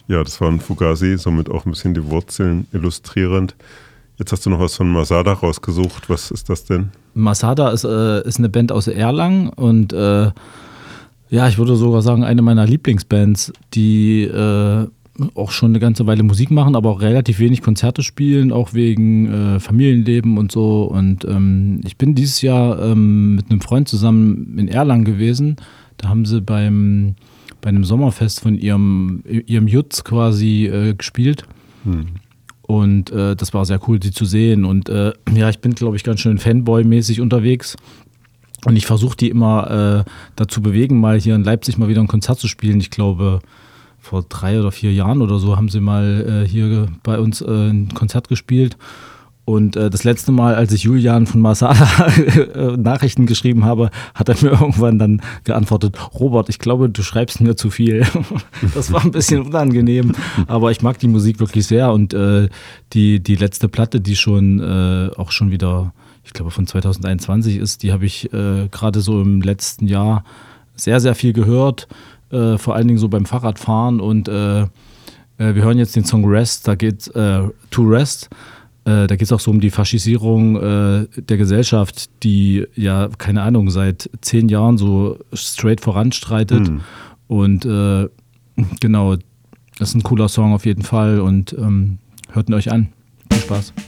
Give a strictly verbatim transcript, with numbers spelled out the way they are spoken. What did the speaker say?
Ja, das war ein Fugazi, somit auch ein bisschen die Wurzeln illustrierend. Jetzt hast du noch was von Masada rausgesucht. Was ist das denn? Masada ist, äh, ist eine Band aus Erlangen und äh, ja, ich würde sogar sagen, eine meiner Lieblingsbands, die äh, auch schon eine ganze Weile Musik machen, aber auch relativ wenig Konzerte spielen, auch wegen äh, Familienleben und so. Und ähm, ich bin dieses Jahr ähm, mit einem Freund zusammen in Erlangen gewesen. Da haben sie beim, bei einem Sommerfest von ihrem, ihrem Jutz quasi äh, gespielt. Hm. Und äh, das war sehr cool, sie zu sehen. Und äh, ja, ich bin, glaube ich, ganz schön Fanboy-mäßig unterwegs. Und ich versuche die immer äh, dazu bewegen, mal hier in Leipzig mal wieder ein Konzert zu spielen. Ich glaube, vor drei oder vier Jahren oder so haben sie mal äh, hier bei uns äh, ein Konzert gespielt. Und äh, das letzte Mal, als ich Julian von Masada Nachrichten geschrieben habe, hat er mir irgendwann dann geantwortet: Robert, ich glaube, du schreibst mir zu viel. Das war ein bisschen unangenehm, aber ich mag die Musik wirklich sehr. Und äh, die, die letzte Platte, die schon äh, auch schon wieder, ich glaube von zwanzig einundzwanzig ist, die habe ich äh, gerade so im letzten Jahr sehr, sehr viel gehört. Äh, vor allen Dingen so beim Fahrradfahren. Und äh, äh, wir hören jetzt den Song Rest, da geht äh, To Rest. Da geht es auch so um die Faschisierung äh, der Gesellschaft, die ja, keine Ahnung, seit zehn Jahren so straight voranstreitet. Hm. Und äh, genau, das ist ein cooler Song auf jeden Fall und ähm, hört ihn euch an. Viel Spaß.